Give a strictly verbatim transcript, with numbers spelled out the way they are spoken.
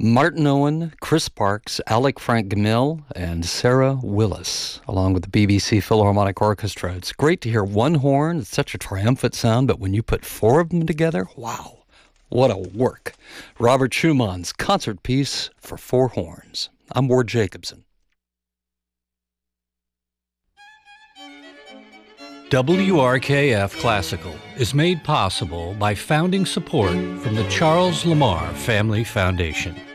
Martin Owen, Chris Parks, Alec Frank Gamil, and Sarah Willis, along with the B B C Philharmonic Orchestra. It's great to hear one horn. It's such a triumphant sound, but when you put four of them together, wow, what a work. Robert Schumann's concert piece for four horns. I'm Ward Jacobson. W R K F Classical is made possible by founding support from the Charles Lamar Family Foundation.